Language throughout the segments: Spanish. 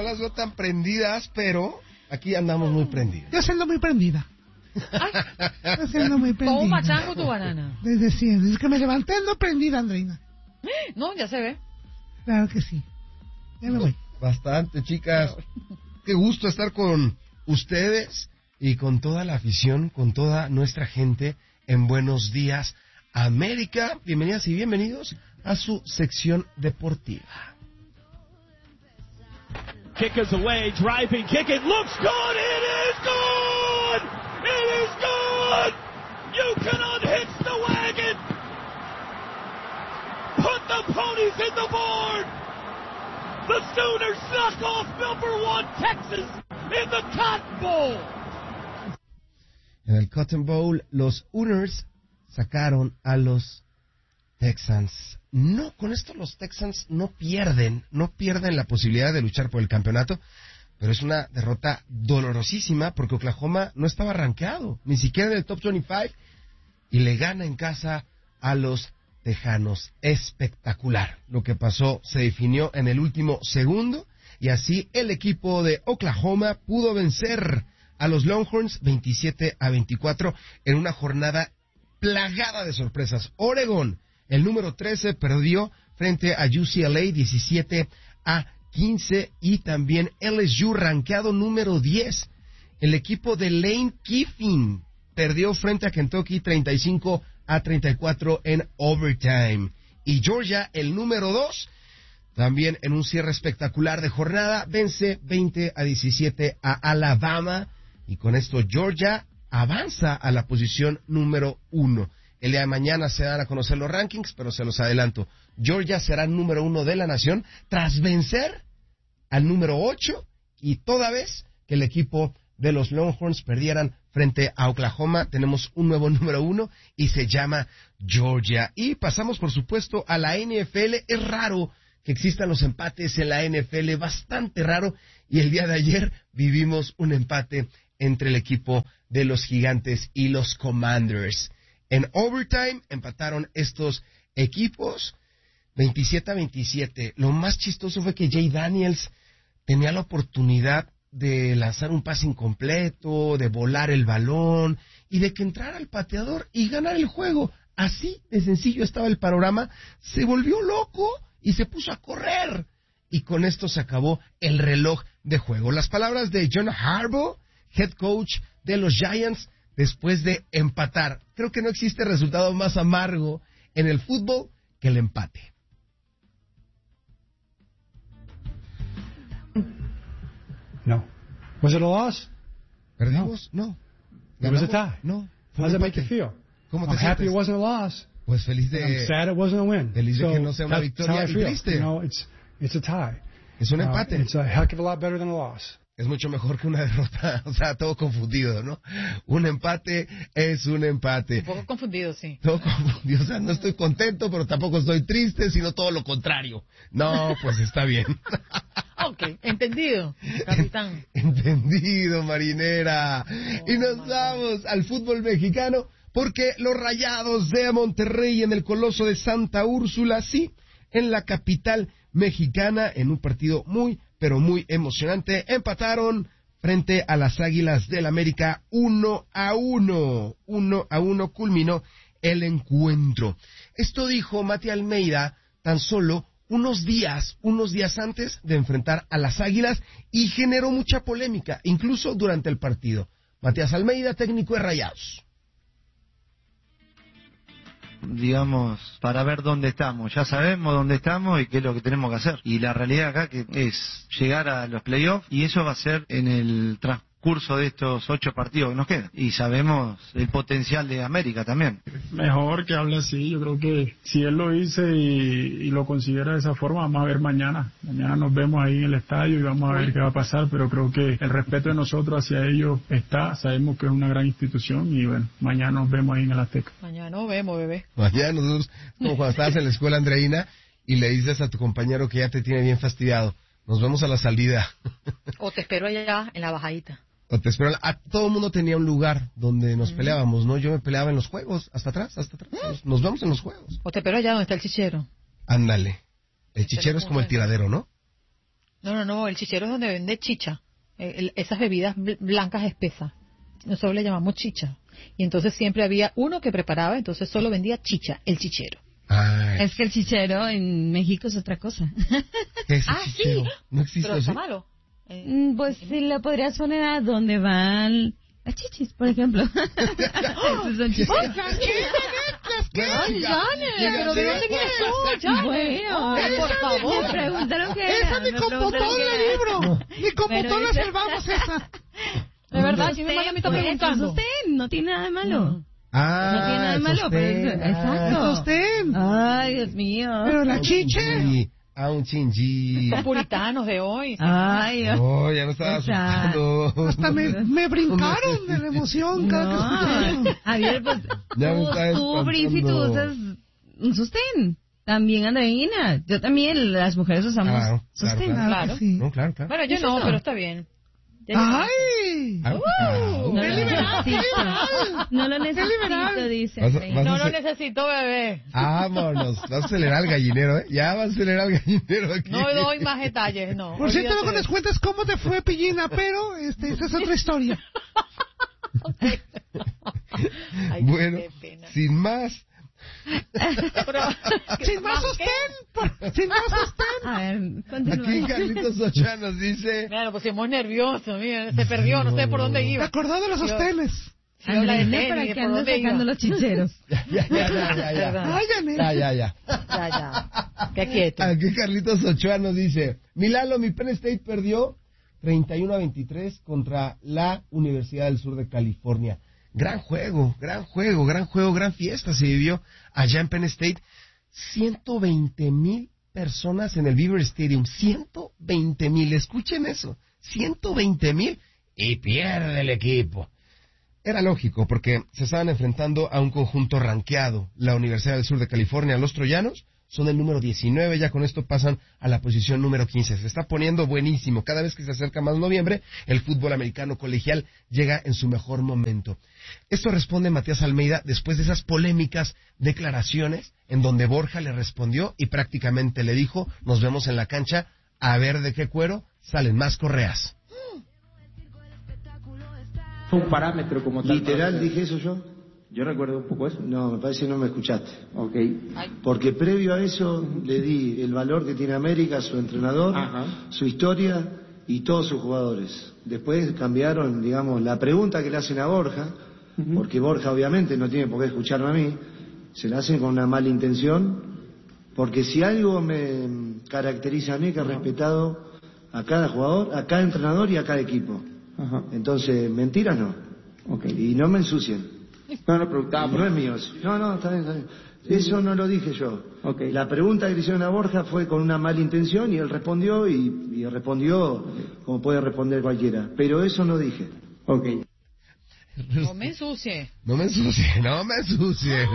las veo tan prendidas, pero aquí andamos muy prendidos. Yo siendo muy prendida. Yo siendo muy prendida. ¿Con un machango tu banana? Desde siempre. Es que me levanté no prendida, Andreina. No, ya se ve. Claro que sí. Ya me voy. Bastante, chicas. Qué gusto estar con ustedes y con toda la afición, con toda nuestra gente en Buenos Días América. Bienvenidas y bienvenidos a su sección deportiva. Kick is away, driving, kick, it looks good, it is good! It is good! You can unhitch the wagon! Put the ponies in the board! The Sooners knock off number 1 Texas in the Cotton Bowl! En el Cotton Bowl, los Sooners sacaron a los Texans. No, con esto los Texans no pierden la posibilidad de luchar por el campeonato, pero es una derrota dolorosísima porque Oklahoma no estaba rankeado, ni siquiera en el top 25, y le gana en casa a los Tejanos. Espectacular. Lo que pasó se definió en el último segundo, y así el equipo de Oklahoma pudo vencer a los Longhorns 27-24 en una jornada plagada de sorpresas. Oregon, el número 13, perdió frente a UCLA 17-15, y también LSU, rankeado número 10. El equipo de Lane Kiffin perdió frente a Kentucky 35-34 en overtime. Y Georgia, el número 2, también en un cierre espectacular de jornada, vence 20-17 a Alabama, y con esto Georgia avanza a la posición número 1. El día de mañana se dan a conocer los rankings, pero se los adelanto. Georgia será el número 1 de la nación tras vencer al número 8, y toda vez que el equipo de los Longhorns perdieran frente a Oklahoma, tenemos un nuevo número 1 y se llama Georgia. Y pasamos, por supuesto, a la NFL. Es raro que existan los empates en la NFL, bastante raro, y el día de ayer vivimos un empate entre el equipo de los Gigantes y los Commanders. En overtime empataron estos equipos 27-27. Lo más chistoso fue que Jay Daniels tenía la oportunidad de lanzar un pase incompleto, de volar el balón y de que entrara el pateador y ganar el juego. Así de sencillo estaba el panorama. Se volvió loco y se puso a correr. Y con esto se acabó el reloj de juego. Las palabras de John Harbaugh, head coach de los Giants, después de empatar. Creo que no existe resultado más amargo en el fútbol que el empate. No. Was it a loss? ¿Perdimos? No. It was a tie. No. How does it make you feel? ¿Cómo te I'm happy sientes? it wasn't a loss. Pues feliz de... I'm sad it wasn't a win. Feliz de que no sea una victoria y triste. You know, it's a tie. Es un empate. It's a heck of a lot better than a loss. Es mucho mejor que una derrota, o sea, todo confundido, ¿no? Un empate es un empate. Un poco confundido, sí. Todo confundido, o sea, no estoy contento, pero tampoco estoy triste, sino todo lo contrario. No, pues está bien. Ok, entendido, capitán. Entendido, marinera. Y nos vamos al fútbol mexicano, porque los Rayados de Monterrey en el Coloso de Santa Úrsula, sí, en la capital mexicana, en un partido muy, pero muy emocionante, empataron frente a las Águilas del América 1-1. 1-1 culminó el encuentro. Esto dijo Mati Almeida tan solo unos días antes de enfrentar a las Águilas, y generó mucha polémica, incluso durante el partido. Matías Almeida, técnico de Rayados. Digamos, para ver dónde estamos. Ya sabemos dónde estamos y qué es lo que tenemos que hacer. Y la realidad acá que es llegar a los playoffs, y eso va a ser en el transcurso de estos 8 partidos que nos quedan. Y sabemos el potencial de América también. Mejor que hable así. Yo creo que si él lo dice y lo considera de esa forma, vamos a ver mañana. Mañana nos vemos ahí en el estadio y vamos a ver qué va a pasar, pero creo que el respeto de nosotros hacia ellos está. Sabemos que es una gran institución y bueno, mañana nos vemos ahí en el Azteca. Mañana nos vemos, bebé. Mañana nosotros, como cuando estabas en la escuela, Andreina, y le dices a tu compañero que ya te tiene bien fastidiado, nos vemos a la salida. O te espero allá en la bajadita. O te espero. Todo el mundo tenía un lugar donde nos peleábamos, ¿no? Yo me peleaba en los juegos, hasta atrás. Nos vemos en los juegos. O te espero allá donde está el chichero. Ándale. El chichero es como el tiradero, ¿no? No, el chichero es donde vende chicha. Esas bebidas blancas espesas. Nosotros le llamamos chicha. Y entonces siempre había uno que preparaba, entonces solo vendía chicha, el chichero. Ay, Es que el chichero en México es otra cosa. ¿qué es el Ah, chichero? sí. No existe Pero está así. malo. Pues sí, lo podrías poner a donde van las chichis, por ejemplo. Esos son chichis. Ay, Janet, pero ¿de dónde vienes tú, Janet? Bueno, Por favor. me preguntaron qué era. Esa ni me con preguntaron botón qué de era. libro. Ni con Pero botón la dice- salvamos esa. De verdad, si mi mamá me está Pues, preguntando. sostén, no tiene nada de malo. Ah, No tiene nada de malo, pero sostén. exacto. Sostén. Ay, Dios mío. Pero la chiche. Sí, a un chinji. Los puritanos de hoy. Ay, Dios. Oh, ya me estaba Exacto. asustando. Hasta me brincaron de la emoción cada que No, Javier, pues Ya me tú, está Brinci, tú espantando. usas un sostén. También, Andreina. Yo también, las mujeres usamos Claro, sostén. claro, Claro. sí. No, claro, claro. Bueno, yo no, pero está bien. ¡Ay! Ah, No lo necesito. No lo necesito, dice. Vas a- Andreina. vas No a lo hacer- necesito, bebé. Vámonos, vas a acelerar el gallinero, ¿eh? Ya vas a acelerar el gallinero aquí. No doy más detalles, no. Por cierto, olvídate luego de nos eso. cuentas cómo te fue, Pillina, pero esa es otra historia. Ay, Bueno, qué pena. sin más, Pero- Sin más sostén. Sin más sostén. A ver, continúa. aquí Carlitos Ochoa nos dice... Mira, lo pusimos nervioso, mira, se perdió, no sé por dónde ¿Te iba. acordás de los sostenes? Si habla de Andreina, tenis, ¿para de qué por andas dónde iba. sacando los chicheros? Ya. Verdad. Ay, Janet. Ya. Ya. Qué quieto. Aquí Carlitos Ochoa nos dice, Milano, mi Penn State perdió 31-23 contra la Universidad del Sur de California. Gran juego, gran fiesta se vivió allá en Penn State. 120,000 personas en el Beaver Stadium, 120,000, escuchen eso, 120,000 y pierde el equipo. Era lógico, porque se estaban enfrentando a un conjunto rankeado. La Universidad del Sur de California, los troyanos, son el número 19, ya con esto pasan a la posición número 15. Se está poniendo buenísimo. Cada vez que se acerca más noviembre, el fútbol americano colegial llega en su mejor momento. Esto responde Matías Almeida después de esas polémicas declaraciones en donde Borja le respondió y prácticamente le dijo, nos vemos en la cancha, a ver de qué cuero salen más correas. Fue un parámetro como tal. ¿Literal dije eso yo? Yo recuerdo un poco eso. No, me parece que no me escuchaste. Ok. Porque previo a eso le di el valor que tiene América, su entrenador, Ajá. su historia y todos sus jugadores. Después cambiaron, digamos, la pregunta que le hacen a Borja, porque Borja obviamente no tiene por qué escucharme a mí, se la hacen con una mala intención, porque si algo me caracteriza a mí, que he respetado a cada jugador, a cada entrenador y a cada equipo. Ajá. Entonces, mentiras no. Ok. Y no me ensucien. No, no preguntaba. No es mío eso. No, está bien. Eso no lo dije yo. Ok. La pregunta que le hicieron a Borja fue con una mala intención y él respondió y respondió como puede responder cualquiera. Pero eso no dije. Ok. No me ensucie. No me ensucien.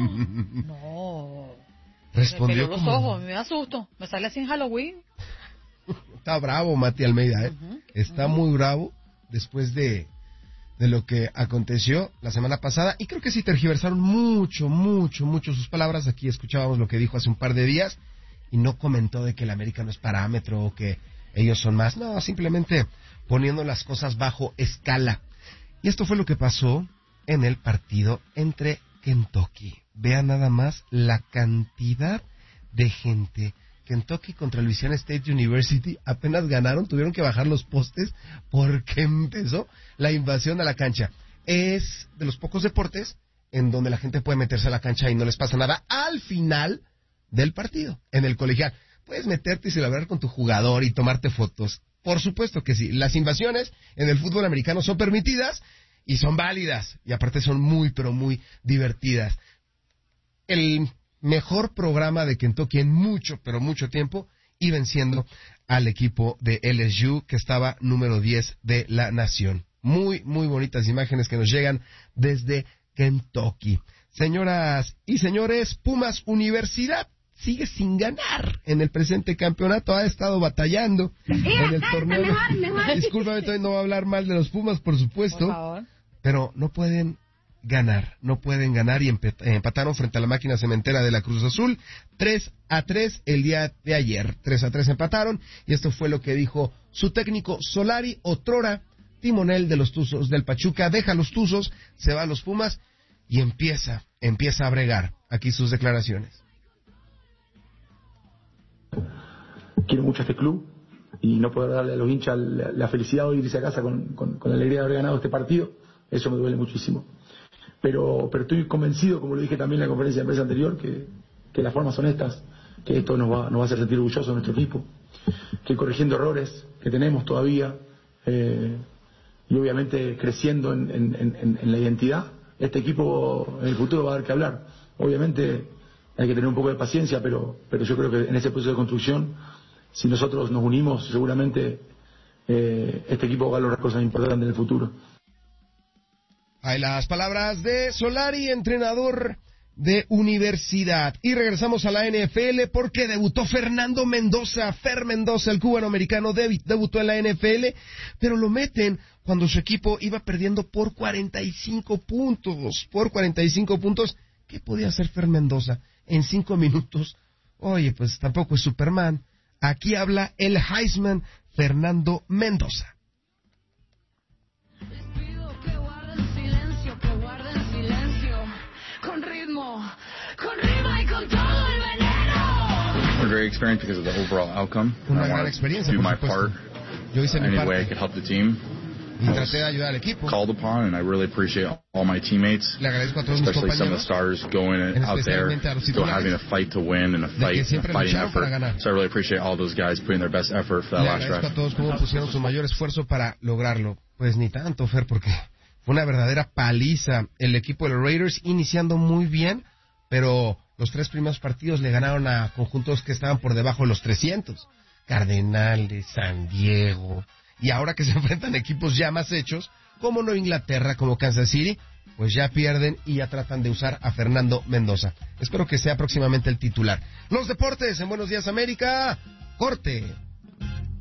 No. Respondió Me peló los como... ojos, me da susto. Me sale así en Halloween. Está bravo Mati Almeida, ¿eh? Está muy bravo después de lo que aconteció la semana pasada. Y creo que sí tergiversaron mucho sus palabras. Aquí escuchábamos lo que dijo hace un par de días y no comentó de que el América no es parámetro o que ellos son más. No, simplemente poniendo las cosas bajo escala. Y esto fue lo que pasó en el partido entre Kentucky. Vean nada más la cantidad de gente. Kentucky contra Louisiana State University apenas ganaron, tuvieron que bajar los postes porque empezó la invasión a la cancha. Es de los pocos deportes en donde la gente puede meterse a la cancha y no les pasa nada al final del partido, en el colegial. Puedes meterte y celebrar con tu jugador y tomarte fotos. Por supuesto que sí. Las invasiones en el fútbol americano son permitidas y son válidas. Y aparte son muy, pero muy divertidas. El mejor programa de Kentucky en mucho, pero mucho tiempo, y venciendo al equipo de LSU, que estaba número 10 de la nación. Muy bonitas imágenes que nos llegan desde Kentucky. Señoras y señores, Pumas Universidad sigue sin ganar en el presente campeonato, ha estado batallando en el torneo. Discúlpame, todavía no voy a hablar mal de los Pumas, por supuesto, Por favor. pero no pueden ganar. No pueden ganar y empataron frente a la máquina cementera de la Cruz Azul. 3-3 el día de ayer. 3-3 empataron y esto fue lo que dijo su técnico Solari, otrora timonel de los Tuzos del Pachuca. Deja a los Tuzos, se va a los Pumas y empieza a bregar. Aquí sus declaraciones. Quiero mucho a este club y no poder darle a los hinchas la felicidad de irse a casa con la alegría de haber ganado este partido, eso me duele muchísimo. Pero estoy convencido, como lo dije también en la conferencia de prensa anterior, que las formas son estas, que esto nos va a hacer sentir orgullosos de nuestro equipo, que corrigiendo errores que tenemos todavía y obviamente creciendo en la identidad, este equipo en el futuro va a dar que hablar. Obviamente hay que tener un poco de paciencia, pero yo creo que en ese proceso de construcción, si nosotros nos unimos, seguramente este equipo va a lograr cosas importantes en el futuro. Hay las palabras de Solari, entrenador de Universidad. Y regresamos a la NFL porque debutó Fernando Mendoza. Fer Mendoza, el cubano-americano, debutó en la NFL, pero lo meten cuando su equipo iba perdiendo por 45 puntos. Por 45 puntos. ¿Qué podía hacer Fer Mendoza en 5 minutos? Oye, pues tampoco es Superman. Aquí habla el Heisman Fernando Mendoza. A great experience because of the overall outcome. Una gran experiencia, do por my supuesto. part Yo hice mi any parte way I could help the team. y traté de ayudar al equipo. Called upon, and I really appreciate all my teammates, Le agradezco a todos mis especially some of the compañeros, stars going out there, especialmente a los still having a titulares, fight to win and a de que fight, and a siempre fighting lucharon para effort. ganar. So I really appreciate all those guys putting their best effort for that Le last agradezco drive. a todos cómo pusieron su mayor esfuerzo para lograrlo. Pues ni tanto, Fer, porque fue una verdadera paliza. El equipo de los Raiders iniciando muy bien, pero los 3 primeros partidos le ganaron a conjuntos que estaban por debajo de los 300. Cardenales, San Diego. Y ahora que se enfrentan equipos ya más hechos, como Nueva Inglaterra, como Kansas City, pues ya pierden y ya tratan de usar a Fernando Mendoza. Espero que sea próximamente el titular. Los deportes en Buenos Días América. Corte.